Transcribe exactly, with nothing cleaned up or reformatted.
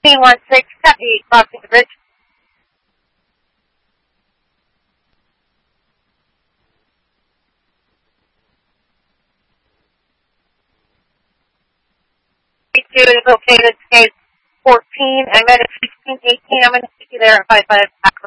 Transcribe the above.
one six, copy, crossing the bridge. Two is located, case fourteen, I'm at sixteen eighteen, I'm going to take you there at five five.